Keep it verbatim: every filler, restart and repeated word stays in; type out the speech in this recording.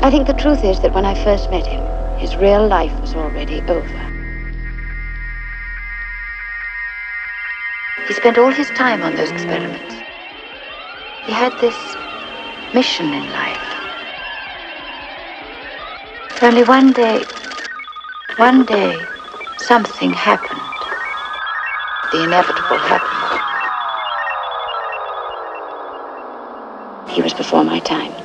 I think the truth is that when I first met him, his real life was already over. He spent all his time on those experiments. He had this mission in life. Only one day, one day, something happened. The inevitable happened. He was before my time.